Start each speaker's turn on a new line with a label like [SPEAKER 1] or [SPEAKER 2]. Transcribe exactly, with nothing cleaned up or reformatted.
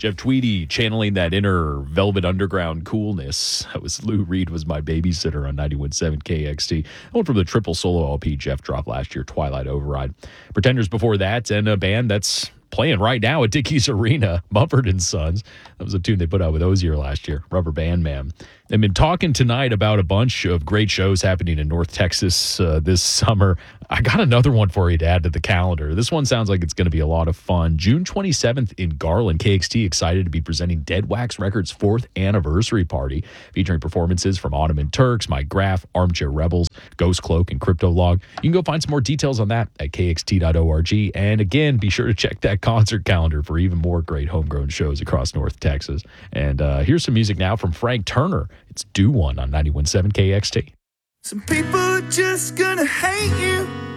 [SPEAKER 1] Jeff Tweedy channeling that inner Velvet Underground coolness. That was Lou Reed was my babysitter on ninety-one point seven K X T. One from the triple solo L P Jeff dropped last year, Twilight Override. Pretenders before that, and a band that's playing right now at Dickies Arena, Mumford and Sons. That was a tune they put out with Ozier last year, Rubber Band Man. I've been talking tonight about a bunch of great shows happening in North Texas uh, this summer. I got another one for you to add to the calendar. This one sounds like it's going to be a lot of fun. June twenty-seventh in Garland, K X T excited to be presenting Dead Wax Records' fourth anniversary party, featuring performances from Ottoman Turks, Mike Graff, Armchair Rebels, Ghost Cloak, and Cryptolog. You can go find some more details on that at k x t dot org. And again, be sure to check that concert calendar for even more great homegrown shows across North Texas. And uh, here's some music now from Frank Turner. It's Do One on ninety-one point seven K X T.
[SPEAKER 2] Some people are just gonna hate you.